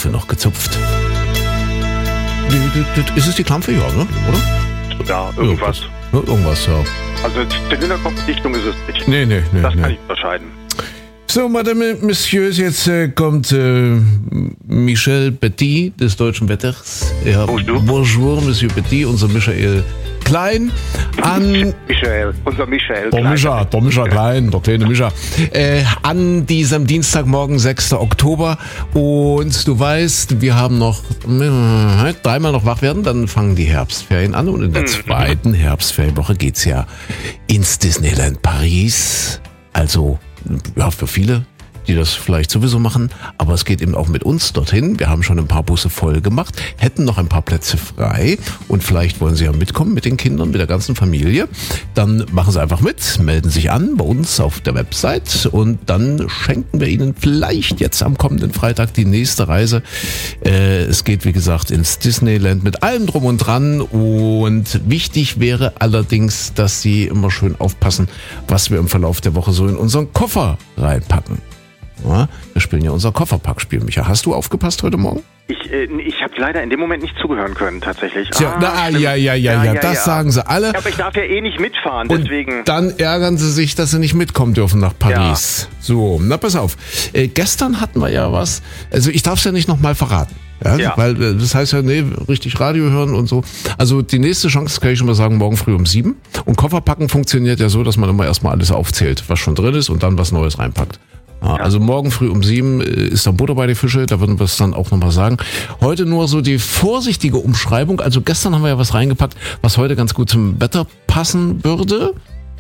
Klampfe noch gezupft. Ist es die Klampfe? Ja, ne? Oder? Ja, irgendwas. Irgendwas, ja. Also Zylinderkopfdichtung ist es nicht. Nee. Das kann ich unterscheiden. So, Madame, Messieurs, jetzt kommt Michel Petit des Deutschen Wetters. Ja, bonjour, Monsieur Petit, unser Michael Klein. Unser Michael Klein. Der Mischa Klein, der kleine Mischa. An diesem Dienstagmorgen, 6. Oktober. Und du weißt, wir haben noch dreimal noch wach werden, dann fangen die Herbstferien an. Und in der zweiten Herbstferienwoche geht's ja ins Disneyland Paris. Also, ja, für viele, die das vielleicht sowieso machen, aber es geht eben auch mit uns dorthin. Wir haben schon ein paar Busse voll gemacht, hätten noch ein paar Plätze frei und vielleicht wollen Sie ja mitkommen mit den Kindern, mit der ganzen Familie. Dann machen Sie einfach mit, melden sich an bei uns auf der Website und dann schenken wir Ihnen vielleicht jetzt am kommenden Freitag die nächste Reise. Es geht, wie gesagt, ins Disneyland mit allem drum und dran und wichtig wäre allerdings, dass Sie immer schön aufpassen, was wir im Verlauf der Woche so in unseren Koffer reinpacken. Ja, wir spielen ja unser Kofferpackspiel. Micha, hast du aufgepasst heute Morgen? Ich habe leider in dem Moment nicht zuhören können, tatsächlich. Das sagen sie alle. Ja, aber ich darf ja eh nicht mitfahren, und deswegen. Dann ärgern sie sich, dass sie nicht mitkommen dürfen nach Paris. Ja. So, na pass auf. Gestern hatten wir ja was, also ich darf es ja nicht nochmal verraten. Ja, weil das heißt ja, richtig Radio hören und so. Also die nächste Chance, kann ich schon mal sagen, morgen früh um 7. Und Kofferpacken funktioniert ja so, dass man immer erstmal alles aufzählt, was schon drin ist und dann was Neues reinpackt. Ja, also morgen früh um 7 ist dann Butter bei die Fische, da würden wir es dann auch nochmal sagen. Heute nur so die vorsichtige Umschreibung, also gestern haben wir ja was reingepackt, was heute ganz gut zum Wetter passen würde.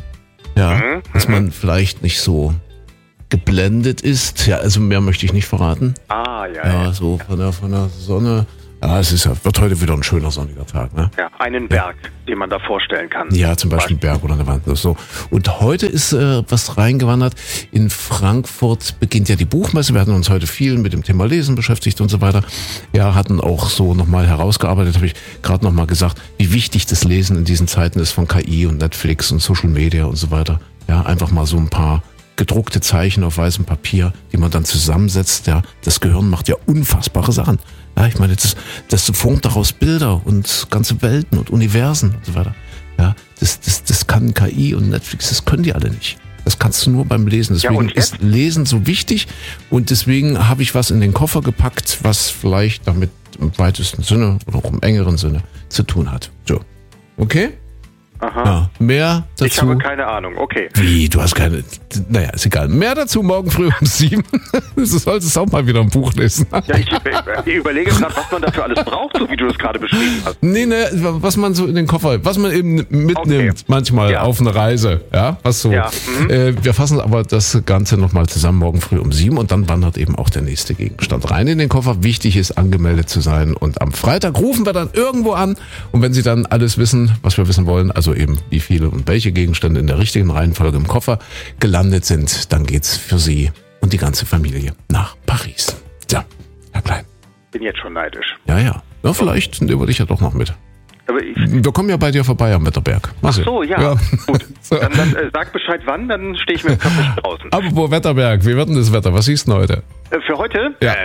Ja, dass man vielleicht nicht so geblendet ist. Ja, also mehr möchte ich nicht verraten. Ja, so von der Sonne. Ja, wird heute wieder ein schöner sonniger Tag, ne? Ja, einen Berg, den man da vorstellen kann. Ja, zum Beispiel ein Berg oder eine Wand. So. Und heute ist was reingewandert. In Frankfurt beginnt ja die Buchmesse. Wir hatten uns heute viel mit dem Thema Lesen beschäftigt und so weiter. Ja, hatten auch so nochmal herausgearbeitet, habe ich gerade nochmal gesagt, wie wichtig das Lesen in diesen Zeiten ist von KI und Netflix und Social Media und so weiter. Ja, einfach mal so ein paar gedruckte Zeichen auf weißem Papier, die man dann zusammensetzt. Ja, das Gehirn macht ja unfassbare Sachen. Ja, ich meine, das formt daraus Bilder und ganze Welten und Universen und so weiter. Ja, das kann KI und Netflix, das können die alle nicht. Das kannst du nur beim Lesen. Deswegen ist Lesen so wichtig und deswegen habe ich was in den Koffer gepackt, was vielleicht damit im weitesten Sinne oder auch im engeren Sinne zu tun hat. So, okay? Aha. Ja, mehr dazu. Ich habe keine Ahnung, okay. Wie, du hast keine... Naja, ist egal. Mehr dazu morgen früh um 7. Du solltest auch mal wieder ein Buch lesen. Ja, ich überlege gerade, was man dafür alles braucht, so wie du das gerade beschrieben hast. Nee, was man so in den Koffer, was man eben mitnimmt, manchmal auf eine Reise. Ja, was so. Ja. Wir fassen aber das Ganze nochmal zusammen morgen früh um 7 und dann wandert eben auch der nächste Gegenstand rein in den Koffer. Wichtig ist, angemeldet zu sein und am Freitag rufen wir dann irgendwo an und wenn Sie dann alles wissen, was wir wissen wollen, also eben wie viele und welche Gegenstände in der richtigen Reihenfolge im Koffer gelandet sind, dann geht's für Sie und die ganze Familie nach Paris. Ja, Herr Klein. Bin jetzt schon neidisch. Ja, vielleicht nehmen wir dich ja doch noch mit. Aber wir kommen ja bei dir vorbei am Wetterberg. Ach so, ja. Gut. So. Dann sag Bescheid wann, dann stehe ich mit dem Kopf nicht draußen. Apropos Wetterberg, wie wird denn das Wetter? Was siehst du heute? Für heute? Ja.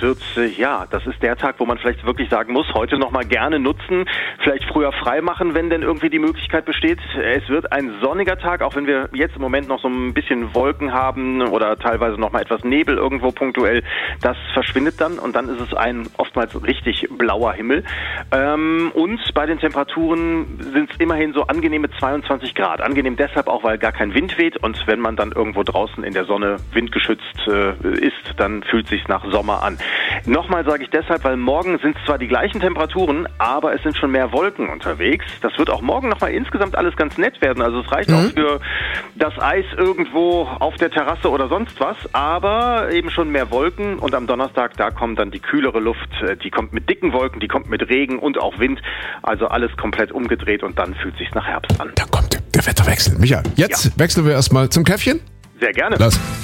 Das ist der Tag, wo man vielleicht wirklich sagen muss, heute nochmal gerne nutzen, vielleicht früher frei machen, wenn denn irgendwie die Möglichkeit besteht. Es wird ein sonniger Tag, auch wenn wir jetzt im Moment noch so ein bisschen Wolken haben oder teilweise nochmal etwas Nebel irgendwo punktuell. Das verschwindet dann und dann ist es ein oftmals richtig blauer Himmel. Und bei den Temperaturen sind es immerhin so angenehme 22 Grad. Angenehm deshalb auch, weil gar kein Wind weht und wenn man dann irgendwo draußen in der Sonne windgeschützt ist, dann fühlt sich's nach Sommer an. Nochmal sage ich deshalb, weil morgen sind es zwar die gleichen Temperaturen, aber es sind schon mehr Wolken unterwegs. Das wird auch morgen nochmal insgesamt alles ganz nett werden. Also es reicht auch für das Eis irgendwo auf der Terrasse oder sonst was, aber eben schon mehr Wolken und am Donnerstag, da kommt dann die kühlere Luft, die kommt mit dicken Wolken, die kommt mit Regen und auch Wind. Also alles komplett umgedreht und dann fühlt sich's nach Herbst an. Da kommt der Wetterwechsel. Micha, jetzt wechseln wir erstmal zum Käffchen. Sehr gerne. Lass.